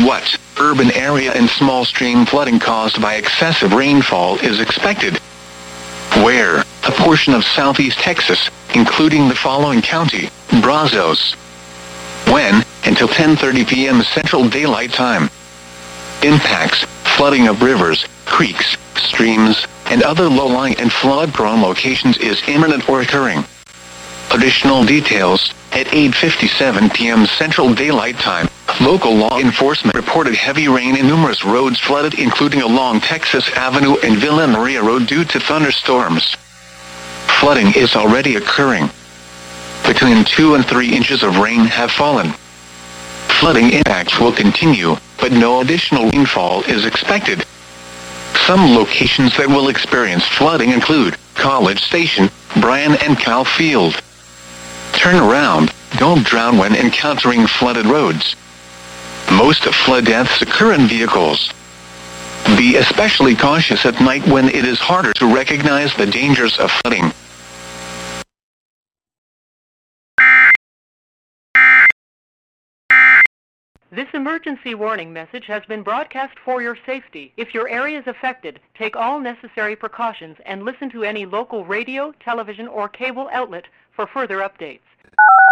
wet, urban area and small stream flooding caused by excessive rainfall is expected. Where? A portion of southeast Texas, including the following county: Brazos. When? Until 10:30 p.m. Central Daylight Time. Impacts: flooding of rivers, creeks, streams, and other low-lying and flood-prone locations is imminent or occurring. Additional details: at 8:57 p.m. Central Daylight Time, local law enforcement reported heavy rain and numerous roads flooded, including along Texas Avenue and Villa Maria Road due to thunderstorms. Flooding is already occurring. Between 2 and 3 inches of rain have fallen. Flooding impacts will continue, but no additional rainfall is expected. Some locations that will experience flooding include College Station, Bryan and Cal Field. Turn around, don't drown when encountering flooded roads. Most flood deaths occur in vehicles. Be especially cautious at night when it is harder to recognize the dangers of flooding. This emergency warning message has been broadcast for your safety. If your area is affected, take all necessary precautions and listen to any local radio, television, or cable outlet for further updates.